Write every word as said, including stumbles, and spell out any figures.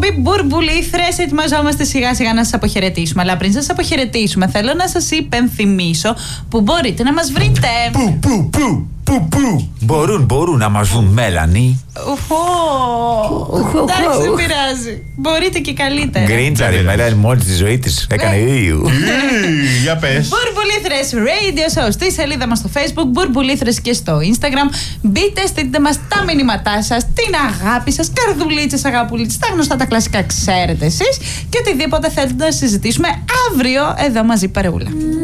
εκπομπή Μπουρμπουλήθρες. Ετοιμαζόμαστε σιγά σιγά να σας αποχαιρετήσουμε. Αλλά πριν σας αποχαιρετήσουμε, θέλω να σας υπενθυμίσω που μπορείτε να μας βρείτε. Πού, πού, πού, πού, πού. Μπορούν, μπορούν να μας βρουν, Μέλανη. Εντάξει, δεν πειράζει. Μπορείτε και καλύτερα. Γκρίντζαρη, η Μέλανη μόλις τη ζωή της έκανε ίδιου. Για πες. Μπουρμπουλήθρες Radio Show στη σελίδα μας στο Facebook, Μπουρμπουλήθρες και στο Instagram. Μπείτε, στείλτε μας τα μηνύματά σας, την αγάπη σας, καρδουλίτσες, αγαπουλίτσες, τα γνωστά τα κλασικά ξέρετε εσείς και οτιδήποτε θέλετε να συζητήσουμε αύριο εδώ μαζί παρεούλα.